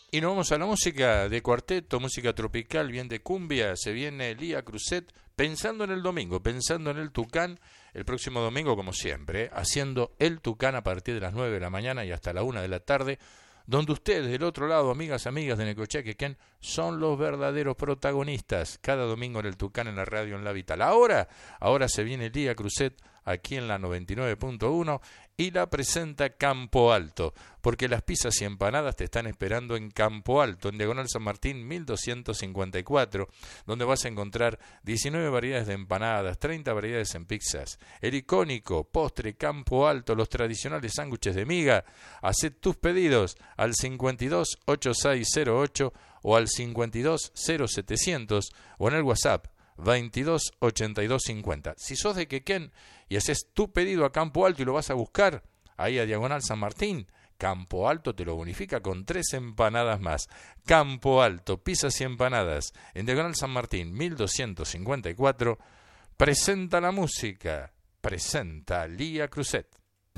Y nos vamos a la música de cuarteto, música tropical, bien de cumbia. Se viene Lía Cruzet pensando en el domingo, pensando en el Tucán. El próximo domingo, como siempre, haciendo el Tucán a partir de las 9 de la mañana y hasta la 1 de la tarde, donde ustedes del otro lado, amigas de Necochea, Quequén, son los verdaderos protagonistas. Cada domingo en el Tucán, en la radio, en la Vital. Ahora se viene Lía Cruzet aquí en la 99.1 y la presenta Campo Alto, porque las pizzas y empanadas te están esperando en Campo Alto, en Diagonal San Martín 1254, donde vas a encontrar 19 variedades de empanadas, 30 variedades en pizzas, el icónico postre Campo Alto, los tradicionales sándwiches de miga. Haced tus pedidos al 528608 o al 520700 o en el WhatsApp 228250. Si sos de Quequén y haces tu pedido a Campo Alto y lo vas a buscar ahí a Diagonal San Martín, Campo Alto te lo bonifica con 3 empanadas más. Campo Alto, pizzas y empanadas en Diagonal San Martín 1254. Presenta la música, presenta Lía Cruzet.